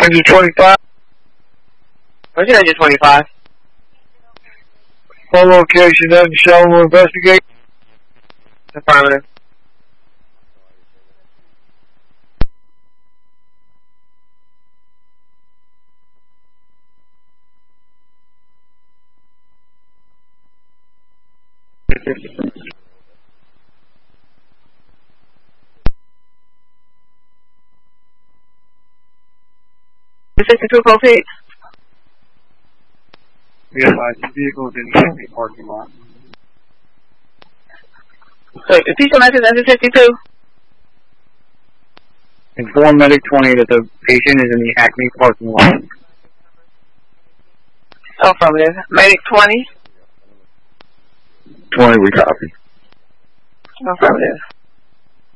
Engine 25. Where's your engine 25? On location, that Michelle will investigate. Affirmative. The 62 proceed. We have 5 vehicles in the parking lot. So, repeat your message, engine 52. Inform Medic 20 that the patient is in the Acme parking lot. Affirmative. Medic 20. 20, we copy. Affirmative.